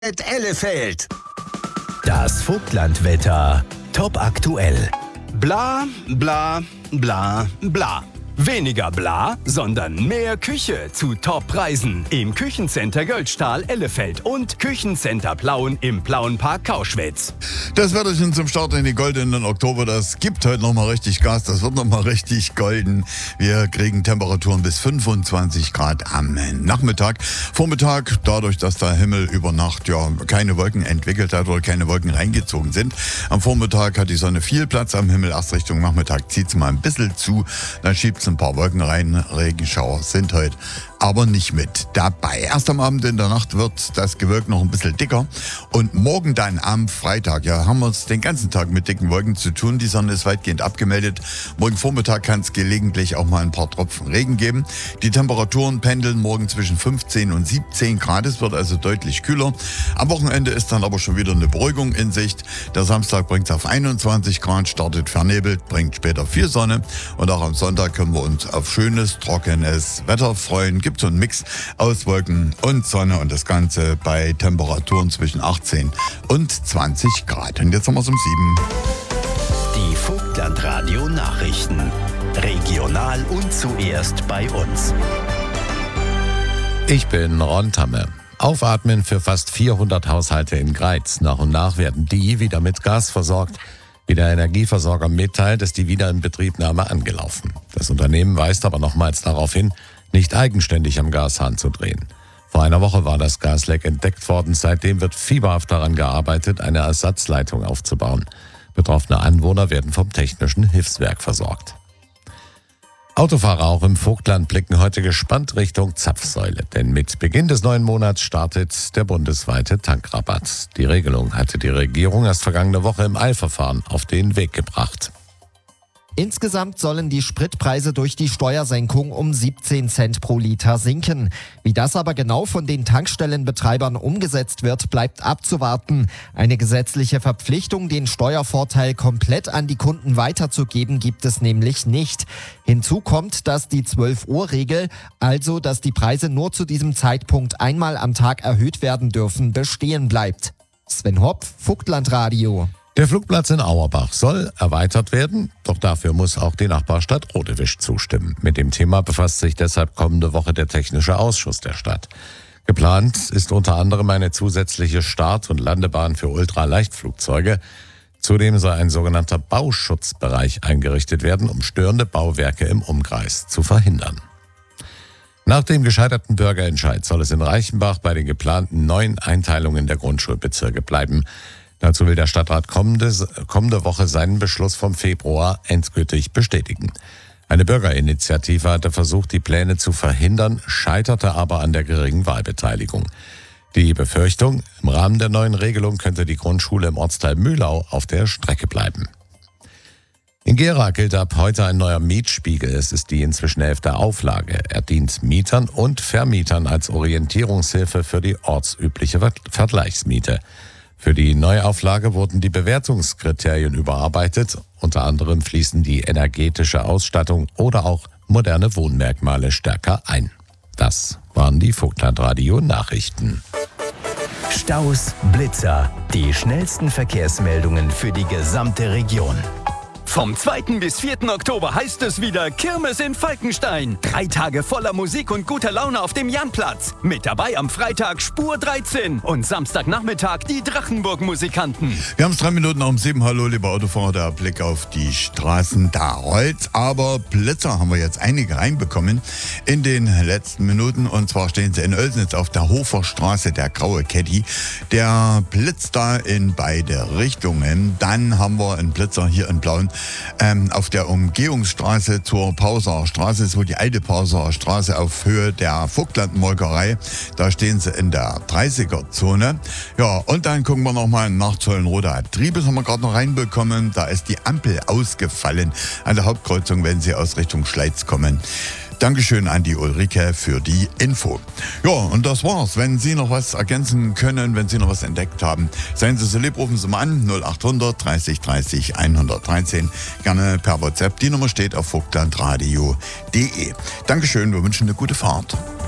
Ellefeld. Das Vogtlandwetter. Top aktuell. Bla, bla, bla, bla. Weniger bla, sondern mehr Küche zu Top-Preisen. Im Küchencenter Göldstahl Ellefeld und Küchencenter Plauen im Plauenpark Kauschwitz. Das Wetterchen zum Start in den goldenen Oktober, das gibt heute nochmal richtig Gas. Das wird nochmal richtig golden. Wir kriegen Temperaturen bis 25 Grad am Nachmittag. Vormittag, dadurch, dass der Himmel über Nacht keine Wolken entwickelt hat oder keine Wolken reingezogen sind. Am Vormittag hat die Sonne viel Platz am Himmel. Erst Richtung Nachmittag zieht es mal ein bisschen zu. Dann schiebt es ein paar Wolken rein. Regenschauer sind heute aber nicht mit dabei. Erst am Abend in der Nacht wird das Gewölk noch ein bisschen dicker. Und morgen dann am Freitag, haben wir es den ganzen Tag mit dicken Wolken zu tun. Die Sonne ist weitgehend abgemeldet. Morgen Vormittag kann es gelegentlich auch mal ein paar Tropfen Regen geben. Die Temperaturen pendeln morgen zwischen 15 und 17 Grad. Es wird also deutlich kühler. Am Wochenende ist dann aber schon wieder eine Beruhigung in Sicht. Der Samstag bringt es auf 21 Grad, startet vernebelt, bringt später viel Sonne. Und auch am Sonntag können wir uns auf schönes, trockenes Wetter freuen. Gibt so einen Mix aus Wolken und Sonne und das Ganze bei Temperaturen zwischen 18 und 20 Grad. Und jetzt haben wir es um 7. Die Vogtlandradio Nachrichten. Regional und zuerst bei uns. Ich bin Ron Tamme. Aufatmen für fast 400 Haushalte in Greiz. Nach und nach werden die wieder mit Gas versorgt. Wie der Energieversorger mitteilt, ist die Wiederinbetriebnahme angelaufen. Das Unternehmen weist aber nochmals darauf hin, nicht eigenständig am Gashahn zu drehen. Vor einer Woche war das Gasleck entdeckt worden. Seitdem wird fieberhaft daran gearbeitet, eine Ersatzleitung aufzubauen. Betroffene Anwohner werden vom Technischen Hilfswerk versorgt. Autofahrer auch im Vogtland blicken heute gespannt Richtung Zapfsäule. Denn mit Beginn des neuen Monats startet der bundesweite Tankrabatt. Die Regelung hatte die Regierung erst vergangene Woche im Eilverfahren auf den Weg gebracht. Insgesamt sollen die Spritpreise durch die Steuersenkung um 17 Cent pro Liter sinken. Wie das aber genau von den Tankstellenbetreibern umgesetzt wird, bleibt abzuwarten. Eine gesetzliche Verpflichtung, den Steuervorteil komplett an die Kunden weiterzugeben, gibt es nämlich nicht. Hinzu kommt, dass die 12-Uhr-Regel, also dass die Preise nur zu diesem Zeitpunkt einmal am Tag erhöht werden dürfen, bestehen bleibt. Sven Hopf, Vogtlandradio. Der Flugplatz in Auerbach soll erweitert werden, doch dafür muss auch die Nachbarstadt Rodewisch zustimmen. Mit dem Thema befasst sich deshalb kommende Woche der Technische Ausschuss der Stadt. Geplant ist unter anderem eine zusätzliche Start- und Landebahn für Ultraleichtflugzeuge. Zudem soll ein sogenannter Bauschutzbereich eingerichtet werden, um störende Bauwerke im Umkreis zu verhindern. Nach dem gescheiterten Bürgerentscheid soll es in Reichenbach bei den geplanten neuen Einteilungen der Grundschulbezirke bleiben. Dazu will der Stadtrat kommende Woche seinen Beschluss vom Februar endgültig bestätigen. Eine Bürgerinitiative hatte versucht, die Pläne zu verhindern, scheiterte aber an der geringen Wahlbeteiligung. Die Befürchtung, im Rahmen der neuen Regelung könnte die Grundschule im Ortsteil Mühlau auf der Strecke bleiben. In Gera gilt ab heute ein neuer Mietspiegel. Es ist die inzwischen 11. Auflage. Er dient Mietern und Vermietern als Orientierungshilfe für die ortsübliche Vergleichsmiete. Für die Neuauflage wurden die Bewertungskriterien überarbeitet. Unter anderem fließen die energetische Ausstattung oder auch moderne Wohnmerkmale stärker ein. Das waren die Vogtlandradio Nachrichten. Staus, Blitzer, die schnellsten Verkehrsmeldungen für die gesamte Region. Vom 2. bis 4. Oktober heißt es wieder Kirmes in Falkenstein. 3 Tage voller Musik und guter Laune auf dem Janplatz. Mit dabei am Freitag Spur 13 und Samstagnachmittag die Drachenburg-Musikanten. Wir haben es 3 Minuten um 7. Hallo, lieber Autofahrer, der Blick auf die Straßen. Da rollt aber Blitzer haben wir jetzt einige reinbekommen in den letzten Minuten. Und zwar stehen sie in Oelsnitz auf der Hoferstraße, der graue Caddy. Der blitzt da in beide Richtungen. Dann haben wir einen Blitzer hier in Plauen. Auf der Umgehungsstraße zur Pausaer Straße, so die alte Pausaer Straße auf Höhe der Vogtlandmolkerei. Da stehen sie in der 30er-Zone. Ja, und dann gucken wir nochmal nach Zollenroda. Triebes haben wir gerade noch reinbekommen. Da ist die Ampel ausgefallen an der Hauptkreuzung, wenn Sie aus Richtung Schleiz kommen. Dankeschön an die Ulrike für die Info. Ja, und das war's. Wenn Sie noch was ergänzen können, wenn Sie noch was entdeckt haben, seien Sie so lieb, rufen Sie mal an, 0800 30 30 113. Gerne per WhatsApp. Die Nummer steht auf vogtlandradio.de. Dankeschön, wir wünschen eine gute Fahrt.